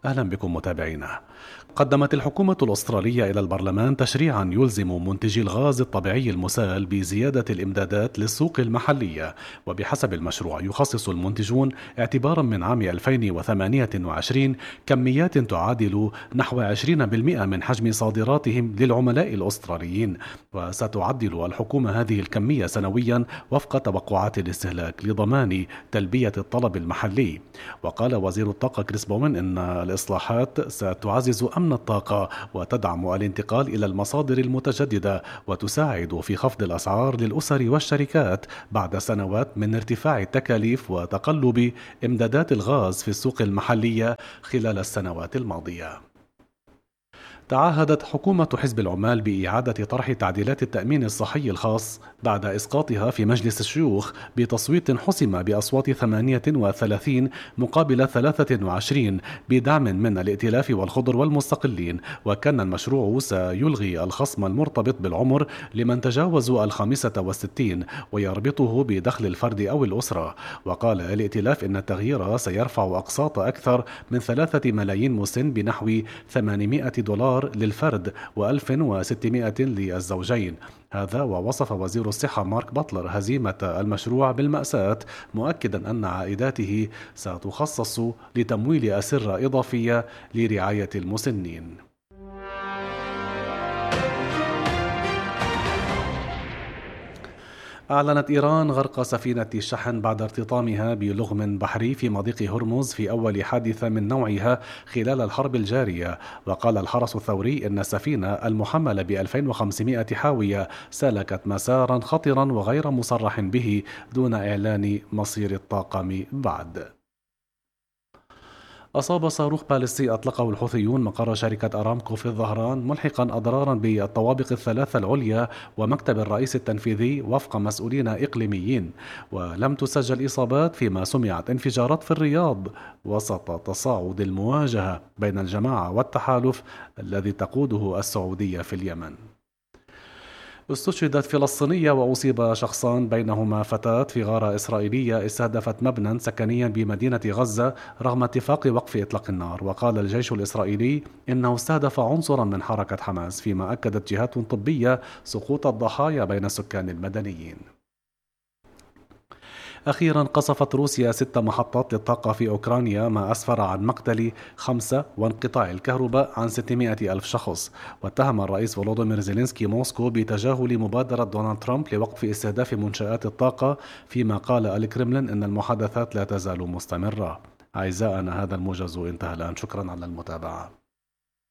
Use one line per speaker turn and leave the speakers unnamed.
أهلا بكم متابعينا. قدمت الحكومة الأسترالية إلى البرلمان تشريعا يلزم منتجي الغاز الطبيعي المسال بزيادة الإمدادات للسوق المحلية. وبحسب المشروع يخصص المنتجون اعتبارا من عام 2028 كميات تعادل نحو 20% من حجم صادراتهم للعملاء الأستراليين، وستعدل الحكومة هذه الكمية سنويا وفق توقعات الاستهلاك لضمان تلبية الطلب المحلي. وقال وزير الطاقة كريس بومن إن الإصلاحات ستعزز أمن الطاقة وتدعم الانتقال إلى المصادر المتجددة وتساعد في خفض الأسعار للأسر والشركات بعد سنوات من ارتفاع التكاليف وتقلب إمدادات الغاز في السوق المحلية خلال السنوات الماضية. تعهدت حكومة حزب العمال بإعادة طرح تعديلات التأمين الصحي الخاص بعد إسقاطها في مجلس الشيوخ بتصويت حسم بأصوات 38 مقابل 23 بدعم من الائتلاف والخضر والمستقلين. وكان المشروع سيلغي الخصم المرتبط بالعمر لمن تجاوزوا 65 ويربطه بدخل الفرد أو الأسرة. وقال الائتلاف إن التغيير سيرفع أقساط أكثر من 3 ملايين مسن بنحو $800 للفرد و1600 للزوجين. هذا ووصف وزير الصحة مارك باتلر هزيمة المشروع بالمأساة، مؤكدا أن عائداته ستخصص لتمويل أسرة إضافية لرعاية المسنين. أعلنت إيران غرق سفينة شحن بعد ارتطامها بلغم بحري في مضيق هرمز في أول حادثة من نوعها خلال الحرب الجارية. وقال الحرس الثوري إن السفينة المحملة ب2500 حاوية سلكت مسارا خطرا وغير مصرح به دون إعلان مصير الطاقم بعد. أصاب صاروخ باليستي أطلقه الحوثيون مقر شركة أرامكو في الظهران ملحقا أضرارا بالطوابق الثلاثة العليا ومكتب الرئيس التنفيذي وفق مسؤولين إقليميين. ولم تسجل إصابات، فيما سمعت انفجارات في الرياض وسط تصاعد المواجهة بين الجماعة والتحالف الذي تقوده السعودية في اليمن. استشهدت فلسطينية وأصيب شخصان بينهما فتاة في غارة إسرائيلية استهدفت مبنى سكنيا بمدينة غزة رغم اتفاق وقف إطلاق النار. وقال الجيش الإسرائيلي إنه استهدف عنصرا من حركة حماس، فيما أكدت جهات طبية سقوط الضحايا بين السكان المدنيين. أخيرا قصفت روسيا 6 محطات للطاقة في أوكرانيا، ما أسفر عن مقتل 5 وانقطاع الكهرباء عن 600 ألف شخص. واتهم الرئيس فولودومير زيلينسكي موسكو بتجاهل مبادرة دونالد ترامب لوقف استهداف منشآت الطاقة، فيما قال الكرملين أن المحادثات لا تزال مستمرة. أعزائنا، هذا الموجز انتهى الآن. شكرا على المتابعة.